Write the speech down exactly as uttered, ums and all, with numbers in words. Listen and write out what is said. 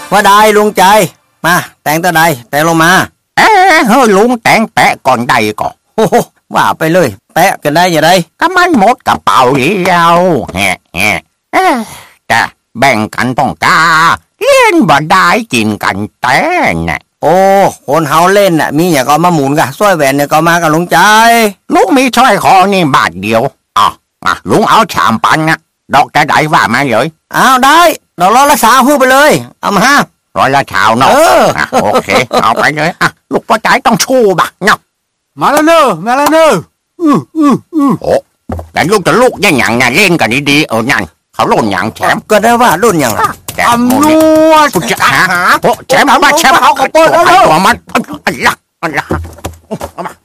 ว่าได้ลุงใจมาแต่งตาใดแต่ลงมาเอ้เฮ้ยลุงแต่งแปะก่อนใดก่อนโอ้โหว่าไปเลยแปะกันได้ยังไงก็มันหมดกระเป๋าเดียวแฮะแฮะเอ๊ะแต่แบ่งกันต้องกาเล่นบ่ได้กินกันแต่น่ะโอ้คนเฮาเล่นน่ะมีอย่างก็มาหมุนกันสร้อยแหวนเนี่ยก็มากับลุงใจลุงมีสร้อยคอนี่บาทเดียวอ๋อมาลุงเอาชามปันนะดอกจะได้ว่ามาเลยเอาได้ดอกร้อยละสามพูดไปเลยเอามาห้าร้อยละชาวเนาะโอเคเอาไปเลยอ่ะลูกพ่อใจต้องชูบักเนาะมาแล้วเนอะมาแล้วเนอะอืออืออือโอ้แต่ลูกจะลูกยังยังเนี่ยเล่นกันดีๆเออนั่นเขาล่นยังแชมป์ก็ได้ว่ารุ่นยังตำรวจจะหาโอ้แชมป์มาแชมป์เขาก็เปิดแล้วมันอะไรอะไรอะไร